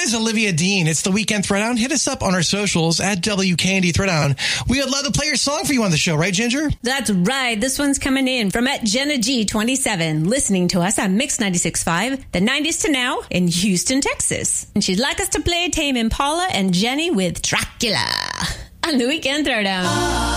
is Olivia Dean. It's the Weekend Throwdown. Hit us up on our socials at WKND Throwdown. We would love to play your song for you on the show, right, Ginger? That's right. This one's coming in from at Jenna G27, listening to us on Mix 96.5, the 90s to now in Houston, Texas. And she'd like us to play Tame Impala and Jenny with Dracula on the Weekend Throwdown.